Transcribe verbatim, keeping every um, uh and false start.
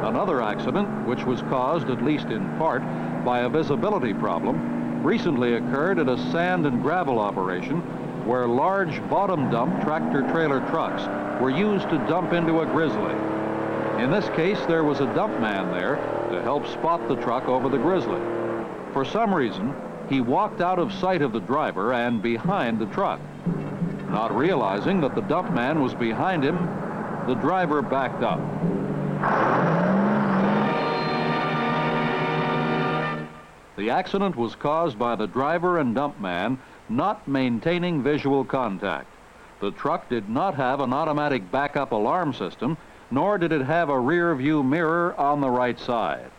Another accident, which was caused, at least in part, by a visibility problem, recently occurred at a sand and gravel operation where large bottom dump tractor-trailer trucks were used to dump into a grizzly. In this case, there was a dump man there to help spot the truck over the grizzly. For some reason, he walked out of sight of the driver and behind the truck. Not realizing that the dump man was behind him, the driver backed up. The accident was caused by the driver and dump man not maintaining visual contact. The truck did not have an automatic backup alarm system, nor did it have a rear view mirror on the right side.